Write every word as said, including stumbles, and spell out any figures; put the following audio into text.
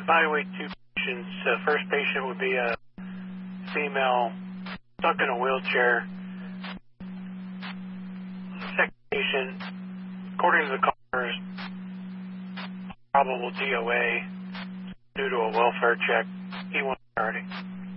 evaluate two patients. The uh, first patient would be a female stuck in a wheelchair. The second patient, according to the callers, probable D O A due to a welfare check. E one priority.